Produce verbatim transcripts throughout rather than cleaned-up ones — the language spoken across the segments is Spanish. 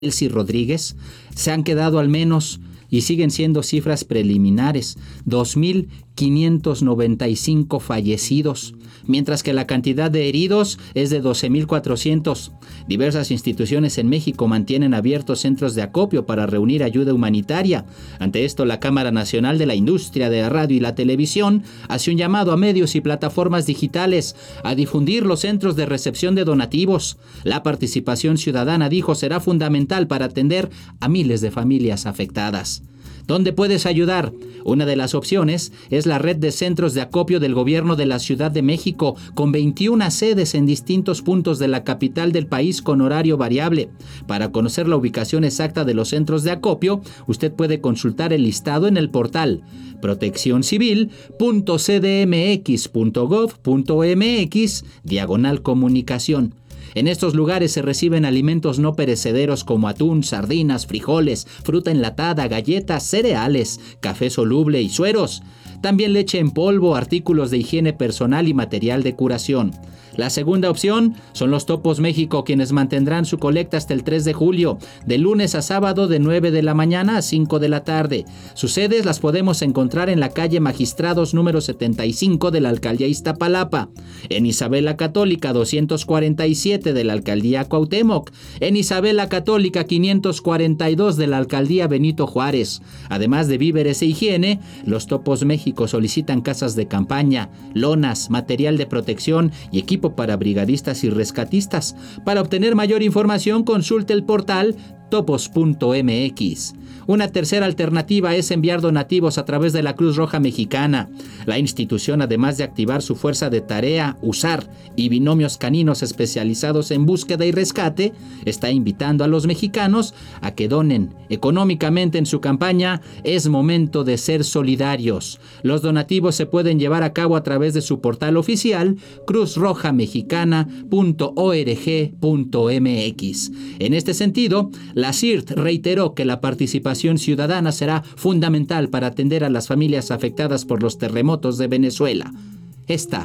Elsie Rodríguez, se han quedado al menos, y siguen siendo cifras preliminares, dos mil quinientos noventa y cinco fallecidos, mientras que la cantidad de heridos es de doce mil cuatrocientos. Diversas instituciones en México mantienen abiertos centros de acopio para reunir ayuda humanitaria. Ante esto, la Cámara Nacional de la Industria de la Radio y la Televisión hace un llamado a medios y plataformas digitales a difundir los centros de recepción de donativos. La participación ciudadana, dijo, será fundamental para atender a miles de familias afectadas. ¿Dónde puedes ayudar? Una de las opciones es la red de centros de acopio del gobierno de la Ciudad de México, con veintiuna sedes en distintos puntos de la capital del país con horario variable. Para conocer la ubicación exacta de los centros de acopio, usted puede consultar el listado en el portal protección civil punto c d m x punto gov punto m x diagonal comunicación. En estos lugares se reciben alimentos no perecederos como atún, sardinas, frijoles, fruta enlatada, galletas, cereales, café soluble y sueros. También leche en polvo, artículos de higiene personal y material de curación. La segunda opción son los Topos México, quienes mantendrán su colecta hasta el tres de julio, de lunes a sábado de nueve de la mañana a cinco de la tarde. Sus sedes las podemos encontrar en la calle Magistrados número setenta y cinco de la Alcaldía Iztapalapa, en Isabela Católica doscientos cuarenta y siete de la Alcaldía Cuauhtémoc, en Isabela Católica quinientos cuarenta y dos de la Alcaldía Benito Juárez. Además de víveres e higiene, los Topos México solicitan casas de campaña, lonas, material de protección y equipo para brigadistas y rescatistas. Para obtener mayor información, consulte el portal topos punto m x. Una tercera alternativa es enviar donativos a través de la Cruz Roja Mexicana. La institución, además de activar su fuerza de tarea, USAR y binomios caninos especializados en búsqueda y rescate, está invitando a los mexicanos a que donen económicamente en su campaña Es Momento de Ser Solidarios. Los donativos se pueden llevar a cabo a través de su portal oficial cruz roja mexicana punto org punto m x. En este sentido, la C I R T reiteró que la participación ciudadana será fundamental para atender a las familias afectadas por los terremotos de Venezuela. Esta,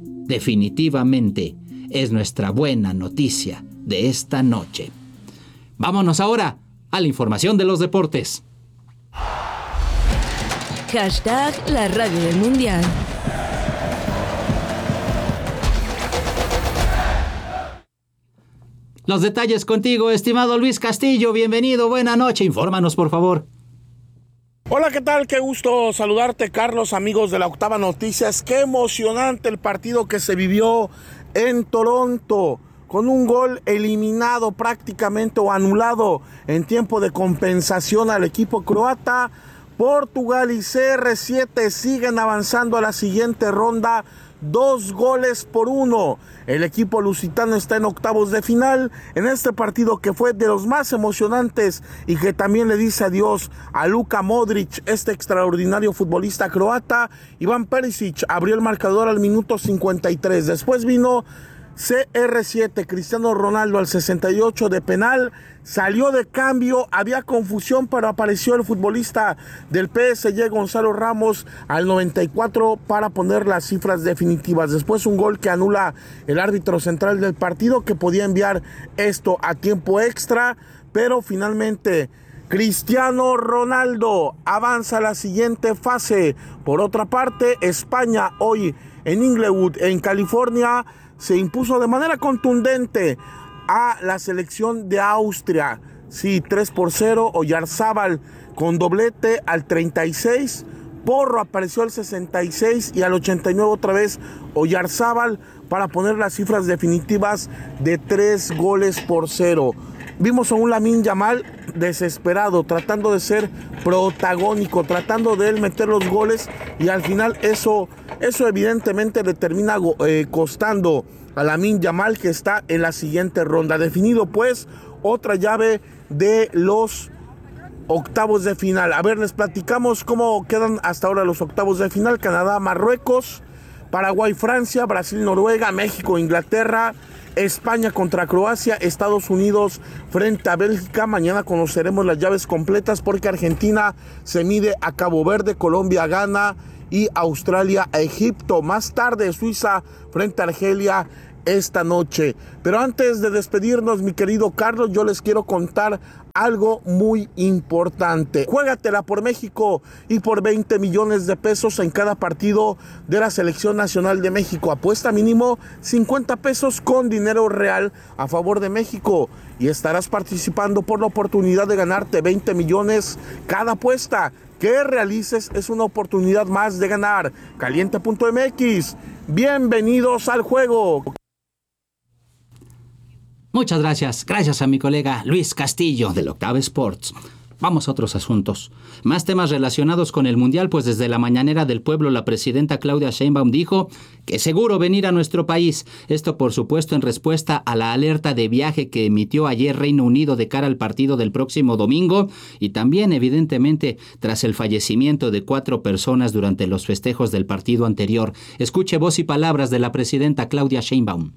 definitivamente, es nuestra buena noticia de esta noche. Vámonos ahora a la información de los deportes. Hashtag la radio del mundial. Los detalles contigo, estimado Luis Castillo. Bienvenido, buena noche. Infórmanos, por favor. Hola, ¿qué tal? Qué gusto saludarte, Carlos, amigos de la Octava Noticias. Qué emocionante el partido que se vivió en Toronto, con un gol eliminado prácticamente o anulado en tiempo de compensación al equipo croata. Portugal y C R siete siguen avanzando a la siguiente ronda. Dos goles por uno. El equipo lusitano está en octavos de final en este partido que fue de los más emocionantes y que también le dice adiós a Luka Modric, este extraordinario futbolista croata. Iván Perisic abrió el marcador al minuto cincuenta y tres. Después vino C R siete, Cristiano Ronaldo al sesenta y ocho de penal, salió de cambio, había confusión, pero apareció el futbolista del P S G, Gonzalo Ramos, al noventa y cuatro para poner las cifras definitivas. Después un gol que anula el árbitro central del partido, que podía enviar esto a tiempo extra, pero finalmente Cristiano Ronaldo avanza a la siguiente fase. Por otra parte, España hoy en Inglewood, en California, se impuso de manera contundente a la selección de Austria. Sí, tres por cero, Oyarzábal con doblete al treinta y seis, Porro apareció al sesenta y seis y al ochenta y nueve otra vez Oyarzábal para poner las cifras definitivas de tres goles por cero. Vimos a un Lamine Yamal desesperado, tratando de ser protagónico, tratando de él meter los goles, y al final eso, eso evidentemente le termina eh, costando a Lamine Yamal, que está en la siguiente ronda. Definido pues otra llave de los octavos de final. A ver, les platicamos cómo quedan hasta ahora los octavos de final. Canadá, Marruecos, Paraguay, Francia, Brasil, Noruega, México, Inglaterra, España contra Croacia, Estados Unidos frente a Bélgica. Mañana conoceremos las llaves completas porque Argentina se mide a Cabo Verde, Colombia, Ghana y Australia a Egipto. Más tarde, Suiza frente a Argelia esta noche. Pero antes de despedirnos, mi querido Carlos, yo les quiero contar algo muy importante. Juégatela por México y por veinte millones de pesos en cada partido de la Selección Nacional de México. Apuesta mínimo cincuenta pesos con dinero real a favor de México y estarás participando por la oportunidad de ganarte veinte millones cada apuesta que realices. Es una oportunidad más de ganar. Caliente punto m x. Bienvenidos al juego. Muchas gracias, gracias a mi colega Luis Castillo del Octava Sports. Vamos a otros asuntos. Más temas relacionados con el Mundial, pues desde la mañanera del pueblo la presidenta Claudia Sheinbaum dijo que seguro venir a nuestro país. Esto, por supuesto, en respuesta a la alerta de viaje que emitió ayer Reino Unido de cara al partido del próximo domingo y también, evidentemente, tras el fallecimiento de cuatro personas durante los festejos del partido anterior. Escuche voz y palabras de la presidenta Claudia Sheinbaum.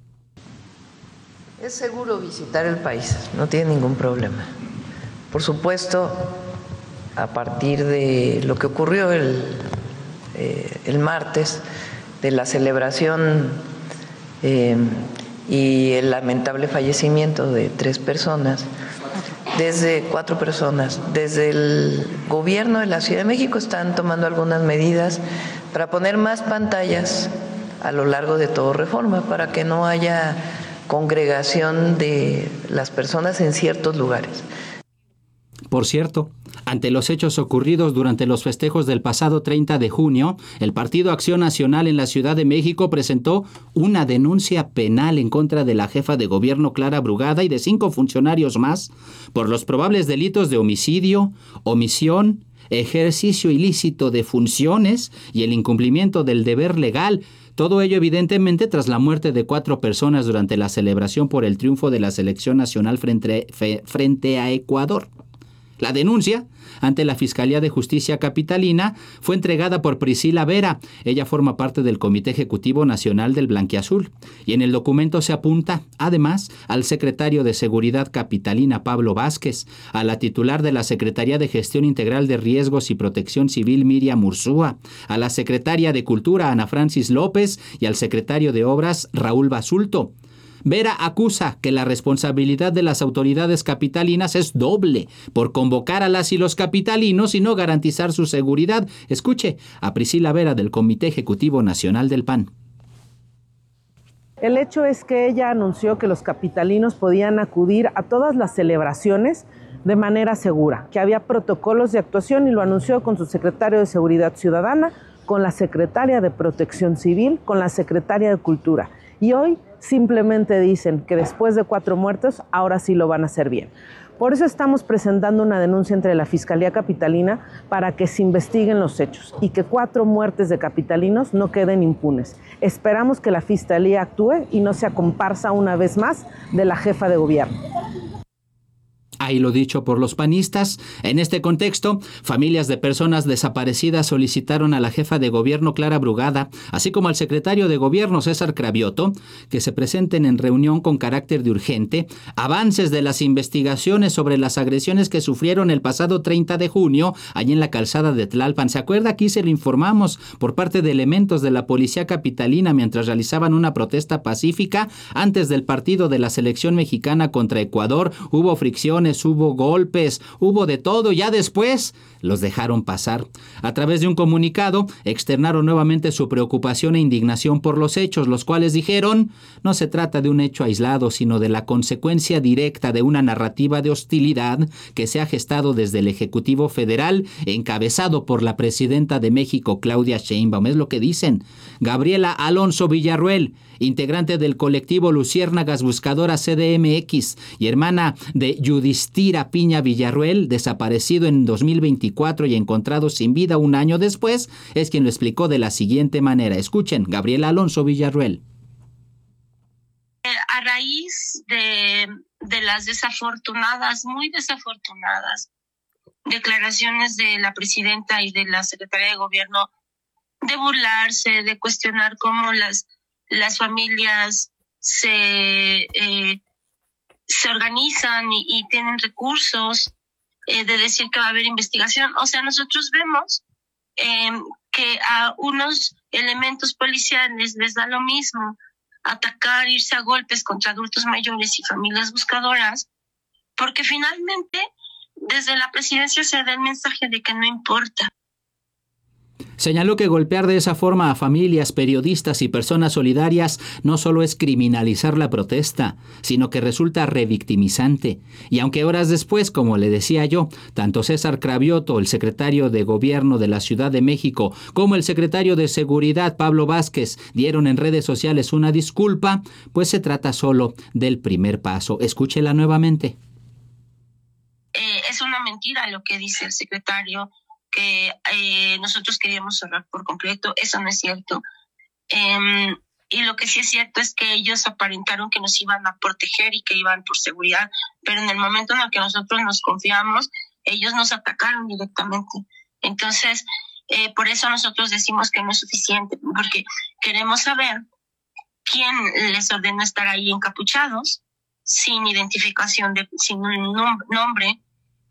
Es seguro visitar el país, no tiene ningún problema. Por supuesto, a partir de lo que ocurrió el, eh, el martes, de la celebración eh, y el lamentable fallecimiento de tres personas, desde cuatro personas, desde el gobierno de la Ciudad de México están tomando algunas medidas para poner más pantallas a lo largo de todo Reforma, para que no haya congregación de las personas en ciertos lugares. Por cierto, ante los hechos ocurridos durante los festejos del pasado treinta de junio, el Partido Acción Nacional en la Ciudad de México presentó una denuncia penal en contra de la jefa de gobierno Clara Brugada y de cinco funcionarios más por los probables delitos de homicidio, omisión, ejercicio ilícito de funciones y el incumplimiento del deber legal. Todo ello evidentemente tras la muerte de cuatro personas durante la celebración por el triunfo de la selección nacional frente, frente a Ecuador. La denuncia ante la Fiscalía de Justicia Capitalina fue entregada por Priscila Vera. Ella forma parte del Comité Ejecutivo Nacional del Blanquiazul. Y en el documento se apunta, además, al secretario de Seguridad Capitalina, Pablo Vázquez, a la titular de la Secretaría de Gestión Integral de Riesgos y Protección Civil, Miriam Ursúa, a la secretaria de Cultura, Ana Francis López, y al secretario de Obras, Raúl Basulto. Vera acusa que la responsabilidad de las autoridades capitalinas es doble por convocar a las y los capitalinos y no garantizar su seguridad. Escuche a Priscila Vera del Comité Ejecutivo Nacional del P A N. El hecho es que ella anunció que los capitalinos podían acudir a todas las celebraciones de manera segura, que había protocolos de actuación y lo anunció con su secretario de Seguridad Ciudadana, con la secretaria de Protección Civil, con la secretaria de Cultura. Y hoy simplemente dicen que después de cuatro muertos, ahora sí lo van a hacer bien. Por eso estamos presentando una denuncia entre la Fiscalía Capitalina para que se investiguen los hechos y que cuatro muertes de capitalinos no queden impunes. Esperamos que la Fiscalía actúe y no sea comparsa una vez más de la jefa de gobierno. Ahí lo dicho por los panistas. En este contexto, familias de personas desaparecidas solicitaron a la jefa de gobierno Clara Brugada, así como al secretario de gobierno César Cravioto, que se presenten en reunión con carácter de urgente avances de las investigaciones sobre las agresiones que sufrieron el pasado treinta de junio allí en la calzada de Tlalpan. ¿Se acuerda? Aquí se lo informamos por parte de elementos de la policía capitalina mientras realizaban una protesta pacífica antes del partido de la selección mexicana contra Ecuador. Hubo fricciones, hubo golpes, hubo de todo. Ya después los dejaron pasar. A través de un comunicado, externaron nuevamente su preocupación e indignación por los hechos, los cuales dijeron, no se trata de un hecho aislado, sino de la consecuencia directa de una narrativa de hostilidad que se ha gestado desde el Ejecutivo Federal, encabezado por la presidenta de México, Claudia Sheinbaum. Es lo que dicen. Gabriela Alonso Villarruel, integrante del colectivo Luciérnagas Buscadora C D M X y hermana de Yudhistira Piña Villarruel, desaparecido en dos mil veinticuatro y encontrado sin vida un año después, es quien lo explicó de la siguiente manera. Escuchen, Gabriela Alonso Villarruel. A raíz de, de las desafortunadas, muy desafortunadas declaraciones de la presidenta y de la secretaria de gobierno de burlarse, de cuestionar cómo las las familias se, eh, se organizan y, y tienen recursos, eh, de decir que va a haber investigación. O sea, nosotros vemos eh, que a unos elementos policiales les da lo mismo atacar, irse a golpes contra adultos mayores y familias buscadoras, porque finalmente desde la presidencia se da el mensaje de que no importa. Señaló que golpear de esa forma a familias, periodistas y personas solidarias no solo es criminalizar la protesta, sino que resulta revictimizante. Y aunque horas después, como le decía yo, tanto César Cravioto, el secretario de Gobierno de la Ciudad de México, como el secretario de Seguridad, Pablo Vázquez, dieron en redes sociales una disculpa, pues se trata solo del primer paso. Escúchela nuevamente. Eh, es una mentira lo que dice el secretario, que eh, nosotros queríamos cerrar por completo. Eso no es cierto. Eh, y lo que sí es cierto es que ellos aparentaron que nos iban a proteger y que iban por seguridad, pero en el momento en el que nosotros nos confiamos, ellos nos atacaron directamente. Entonces, eh, por eso nosotros decimos que no es suficiente, porque queremos saber quién les ordenó estar ahí encapuchados, sin identificación, de, sin un nom- nombre.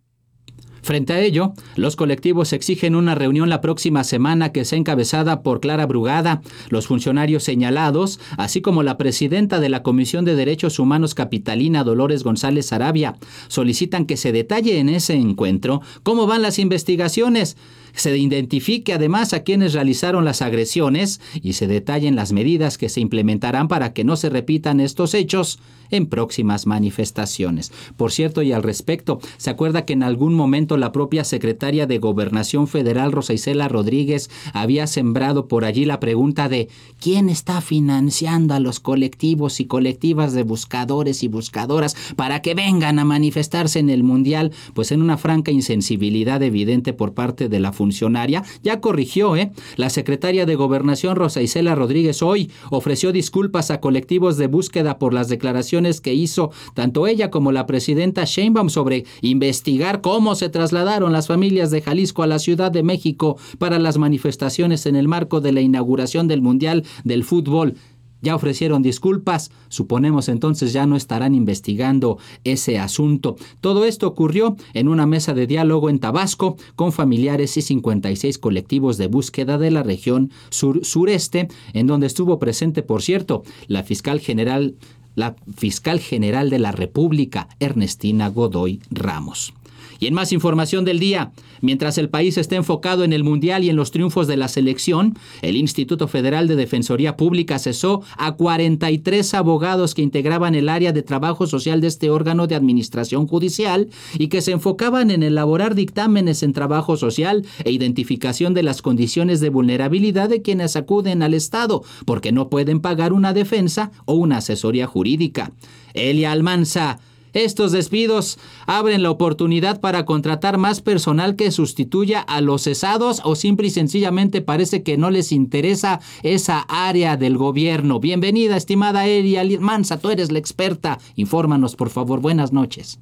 Frente a ello, los colectivos exigen una reunión la próxima semana que sea encabezada por Clara Brugada. Los funcionarios señalados, así como la presidenta de la Comisión de Derechos Humanos capitalina, Dolores González Arabia, solicitan que se detalle en ese encuentro cómo van las investigaciones, se identifique además a quienes realizaron las agresiones y se detallen las medidas que se implementarán para que no se repitan estos hechos en próximas manifestaciones. Por cierto, y al respecto, ¿se acuerda que en algún momento la propia secretaria de Gobernación Federal, Rosa Isela Rodríguez, había sembrado por allí la pregunta de ¿quién está financiando a los colectivos y colectivas de buscadores y buscadoras para que vengan a manifestarse en el Mundial? Pues en una franca insensibilidad evidente por parte de la funcionaria, ya corrigió, ¿eh? La secretaria de Gobernación, Rosa Isela Rodríguez, hoy ofreció disculpas a colectivos de búsqueda por las declaraciones que hizo tanto ella como la presidenta Sheinbaum sobre investigar cómo se trasladaron las familias de Jalisco a la Ciudad de México para las manifestaciones en el marco de la inauguración del Mundial del Fútbol. Ya ofrecieron disculpas, suponemos entonces ya no estarán investigando ese asunto. Todo esto ocurrió en una mesa de diálogo en Tabasco con familiares y cincuenta y seis colectivos de búsqueda de la región sur-sureste, en donde estuvo presente, por cierto, la fiscal general, la fiscal general de la República, Ernestina Godoy Ramos. Y en más información del día, mientras el país está enfocado en el Mundial y en los triunfos de la selección, el Instituto Federal de Defensoría Pública cesó a cuarenta y tres abogados que integraban el área de trabajo social de este órgano de administración judicial y que se enfocaban en elaborar dictámenes en trabajo social e identificación de las condiciones de vulnerabilidad de quienes acuden al Estado, porque no pueden pagar una defensa o una asesoría jurídica. Elia Almanza: estos despidos abren la oportunidad para contratar más personal que sustituya a los cesados o simple y sencillamente parece que no les interesa esa área del gobierno. Bienvenida, estimada Elia Almanza, tú eres la experta. Infórmanos, por favor. Buenas noches.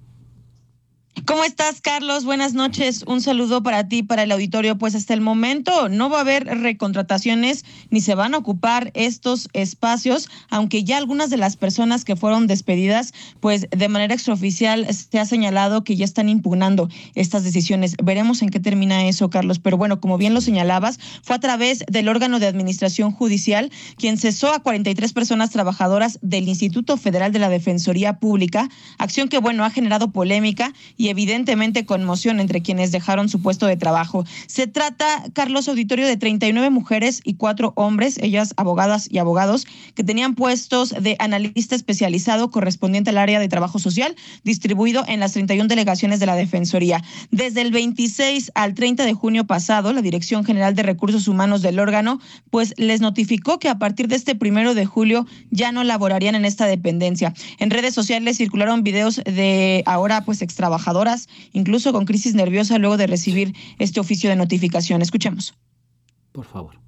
¿Cómo estás, Carlos? Buenas noches. Un saludo para ti, para el auditorio. Pues hasta el momento no va a haber recontrataciones ni se van a ocupar estos espacios, aunque ya algunas de las personas que fueron despedidas, pues de manera extraoficial se ha señalado que ya están impugnando estas decisiones. Veremos en qué termina eso, Carlos. Pero bueno, como bien lo señalabas, fue a través del órgano de administración judicial quien cesó a cuarenta y tres personas trabajadoras del Instituto Federal de la Defensoría Pública, acción que, bueno, ha generado polémica y evidentemente conmoción entre quienes dejaron su puesto de trabajo. Se trata, Carlos, auditorio, de treinta y nueve mujeres y cuatro hombres, ellas abogadas y abogados, que tenían puestos de analista especializado correspondiente al área de trabajo social, distribuido en las treinta y una delegaciones de la Defensoría. Desde el veintiséis al treinta de junio pasado, la Dirección General de Recursos Humanos del órgano, pues les notificó que a partir de este primero de julio ya no laborarían en esta dependencia. En redes sociales circularon videos de ahora pues extrabajadoras, incluso con crisis nerviosa luego de recibir este oficio de notificación. Escuchemos. Por favor.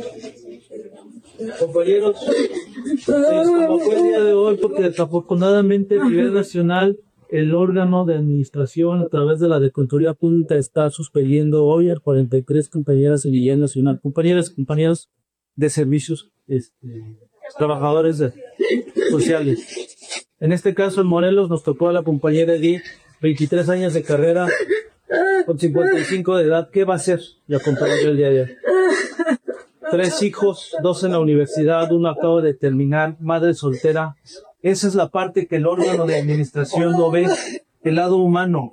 Compañeros, como fue el día de hoy, porque desafortunadamente a nivel nacional el órgano de administración a través de la Defensoría Pública está suspendiendo hoy a cuarenta y tres compañeras a nivel nacional, compañeras y compañeros de servicios, este, trabajadores de, sociales. En este caso en Morelos nos tocó a la compañera Edith, veintitrés años de carrera, con cincuenta y cinco de edad. ¿Qué va a hacer? Y acompañó el día de hoy. tres hijos, dos en la universidad, uno acaba de terminar, madre soltera. Esa es la parte que el órgano de administración no ve, el lado humano.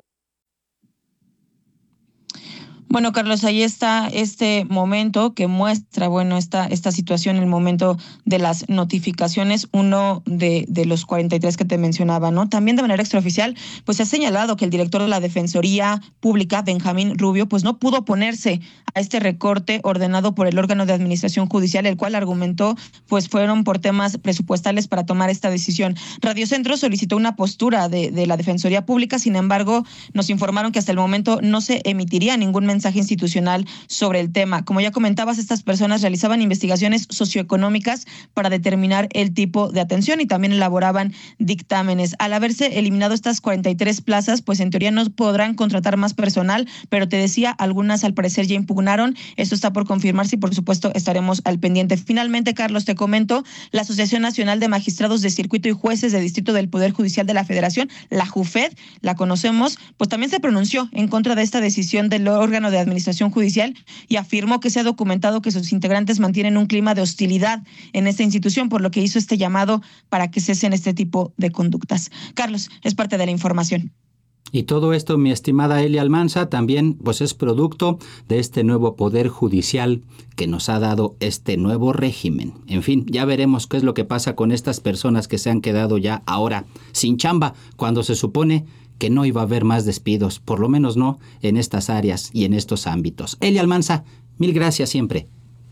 Bueno, Carlos, ahí está este momento que muestra, bueno, esta, esta situación, el momento de las notificaciones, uno de, de los cuarenta y tres que te mencionaba, ¿no? También de manera extraoficial, pues se ha señalado que el director de la Defensoría Pública, Benjamín Rubio, pues no pudo oponerse a este recorte ordenado por el órgano de administración judicial, el cual argumentó, pues fueron por temas presupuestales para tomar esta decisión. Radio Centro solicitó una postura de, de la Defensoría Pública, sin embargo, nos informaron que hasta el momento no se emitiría ningún mensaje institucional sobre el tema. Como ya comentabas, estas personas realizaban investigaciones socioeconómicas para determinar el tipo de atención y también elaboraban dictámenes. Al haberse eliminado estas cuarenta y tres plazas, pues en teoría no podrán contratar más personal, pero te decía, algunas al parecer ya impugnaron. Esto está por confirmarse y por supuesto estaremos al pendiente. Finalmente, Carlos, te comento, la Asociación Nacional de Magistrados de Circuito y Jueces de Distrito del Poder Judicial de la Federación, la JUFED, la conocemos, pues también se pronunció en contra de esta decisión del órgano de administración judicial y afirmó que se ha documentado que sus integrantes mantienen un clima de hostilidad en esta institución, por lo que hizo este llamado para que cesen este tipo de conductas. Carlos, es parte de la información. Y todo esto, mi estimada Elia Almanza, también pues es producto de este nuevo poder judicial que nos ha dado este nuevo régimen. En fin, ya veremos qué es lo que pasa con estas personas que se han quedado ya ahora sin chamba, cuando se supone que no iba a haber más despidos, por lo menos no en estas áreas y en estos ámbitos. Elia Almanza, mil gracias siempre.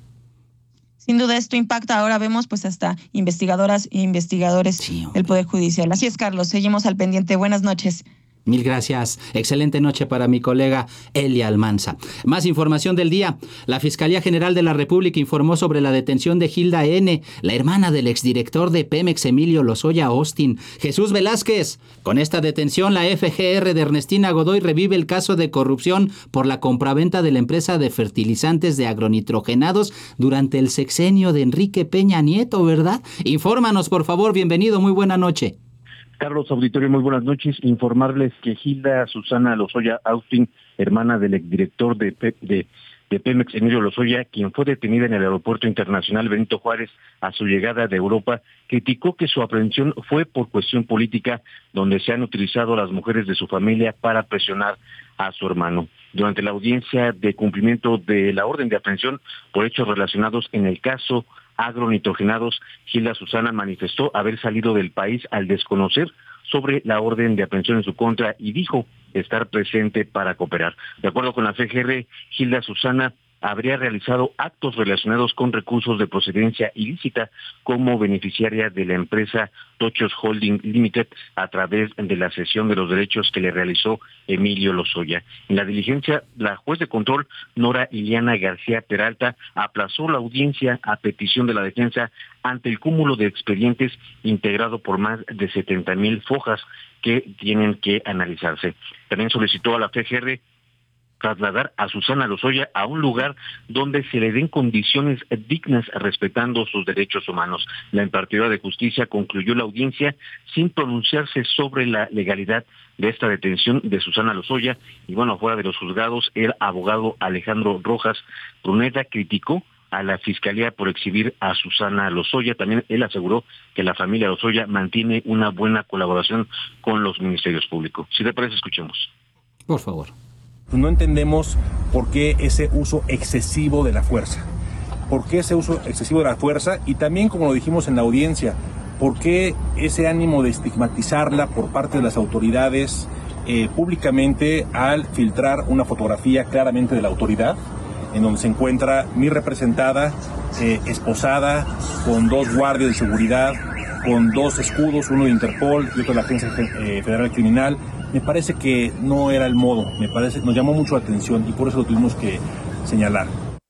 Sin duda esto impacta, ahora vemos pues hasta investigadoras e investigadores sí, del Poder Judicial. Así es, Carlos, seguimos al pendiente. Buenas noches. Mil gracias. Excelente noche para mi colega Elia Almanza. Más información del día. La Fiscalía General de la República informó sobre la detención de Gilda N., la hermana del exdirector de Pemex, Emilio Lozoya Austin. Jesús Velázquez. Con esta detención, la F G R de Ernestina Godoy revive el caso de corrupción por la compraventa de la empresa de fertilizantes de agronitrogenados durante el sexenio de Enrique Peña Nieto, ¿verdad? Infórmanos, por favor. Bienvenido. Muy buena noche. Carlos, auditorio, muy buenas noches. Informarles que Gilda Susana Lozoya Austin, hermana del exdirector de, Pe- de, de Pemex, Emilio Lozoya, quien fue detenida en el Aeropuerto Internacional Benito Juárez a su llegada de Europa, criticó que su aprehensión fue por cuestión política, donde se han utilizado las mujeres de su familia para presionar a su hermano. Durante la audiencia de cumplimiento de la orden de aprehensión por hechos relacionados en el caso agronitrogenados, Gilda Susana manifestó haber salido del país al desconocer sobre la orden de aprehensión en su contra y dijo estar presente para cooperar. De acuerdo con la F G R, Gilda Susana habría realizado actos relacionados con recursos de procedencia ilícita como beneficiaria de la empresa Tochos Holding Limited a través de la cesión de los derechos que le realizó Emilio Lozoya. En la diligencia, la juez de control Nora Iliana García Peralta aplazó la audiencia a petición de la defensa ante el cúmulo de expedientes integrado por más de setenta mil fojas que tienen que analizarse. También solicitó a la F G R trasladar a Susana Lozoya a un lugar donde se le den condiciones dignas respetando sus derechos humanos. La impartidora de justicia concluyó la audiencia sin pronunciarse sobre la legalidad de esta detención de Susana Lozoya. Y bueno, fuera de los juzgados, el abogado Alejandro Rojas Pruneda criticó a la Fiscalía por exhibir a Susana Lozoya. También él aseguró que la familia Lozoya mantiene una buena colaboración con los ministerios públicos. Si te parece, escuchemos. Por favor. No entendemos por qué ese uso excesivo de la fuerza. ¿Por qué ese uso excesivo de la fuerza? Y también, como lo dijimos en la audiencia, ¿por qué ese ánimo de estigmatizarla por parte de las autoridades eh, públicamente al filtrar una fotografía claramente de la autoridad, en donde se encuentra mi representada, eh, esposada, con dos guardias de seguridad, con dos escudos, uno de Interpol y otro de la Agencia eh, Federal Criminal? Me parece que no era el modo, me parece, nos llamó mucho la atención y por eso lo tuvimos que señalar.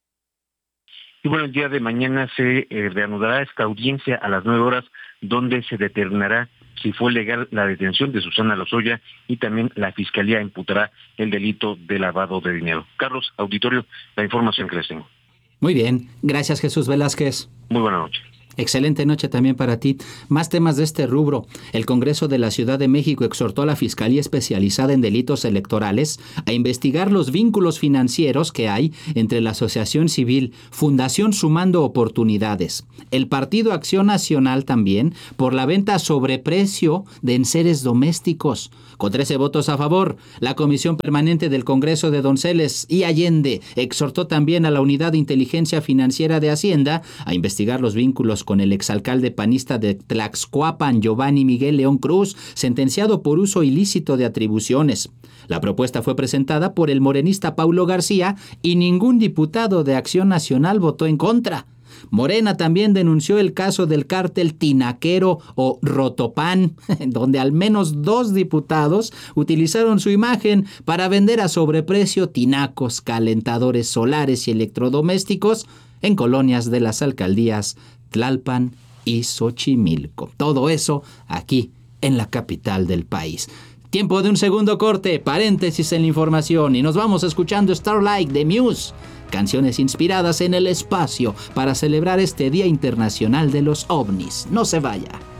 Y bueno, el día de mañana se eh, reanudará esta audiencia a las nueve horas, donde se determinará si fue legal la detención de Susana Lozoya y también la Fiscalía imputará el delito de lavado de dinero. Carlos, auditorio, la información que les tengo. Muy bien, gracias Jesús Velázquez. Muy buena noche. Excelente noche también para ti. Más temas de este rubro. El Congreso de la Ciudad de México exhortó a la Fiscalía Especializada en Delitos Electorales a investigar los vínculos financieros que hay entre la Asociación Civil Fundación Sumando Oportunidades, el Partido Acción Nacional también, por la venta a sobreprecio de enseres domésticos. Con trece votos a favor, la Comisión Permanente del Congreso de Donceles y Allende exhortó también a la Unidad de Inteligencia Financiera de Hacienda a investigar los vínculos con el exalcalde panista de Tlaxcoapan, Giovanni Miguel León Cruz, sentenciado por uso ilícito de atribuciones. La propuesta fue presentada por el morenista Paulo García y ningún diputado de Acción Nacional votó en contra. Morena también denunció el caso del cártel tinaquero o Rotopan, donde al menos dos diputados utilizaron su imagen para vender a sobreprecio tinacos, calentadores solares y electrodomésticos en colonias de las alcaldías Tlalpan y Xochimilco. Todo eso aquí en la capital del país. Tiempo de un segundo corte, paréntesis en la información y nos vamos escuchando Starlight de Muse. Canciones inspiradas en el espacio para celebrar este Día Internacional de los OVNIs. No se vaya.